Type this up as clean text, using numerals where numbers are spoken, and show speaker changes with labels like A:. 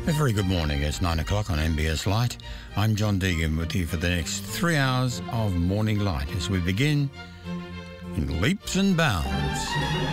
A: A very good morning. It's 9 o'clock on MBS Light. I'm John Deegan with you for the next 3 hours of Morning Light as we begin in leaps and bounds.